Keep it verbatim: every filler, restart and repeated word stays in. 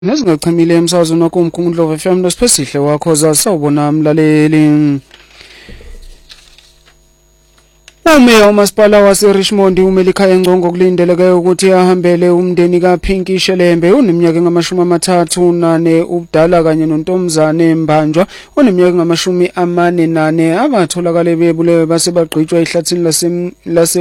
Nezingachimile emsakazweni wakho uMkhumbulo F M losiphesihle wakho zasawubona mlaleli. Umeya uMasipala waseRichmond uMelikhaya Ngcongo kulindeleke ukuthi ahambele umndeni kaPinky Shelembe oneminyaka engamashumi amathathu nane ubudala kanye nontomzane Mbanjwa oneminyaka engamashumi amane nane abatholakala bebulewe base bagqitshwa ehlathini lase